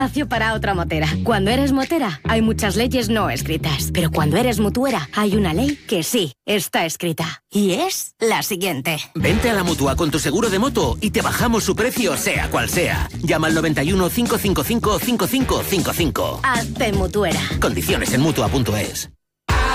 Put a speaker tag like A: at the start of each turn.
A: Espacio para otra motera. Cuando eres motera, hay muchas leyes no escritas. Pero cuando eres mutuera, hay una ley que sí está escrita. Y es la siguiente.
B: Vente a la Mutua con tu seguro de moto y te bajamos su precio, sea cual sea. Llama al 91 555 5555.
A: Hazte mutuera.
B: Condiciones en Mutua.es.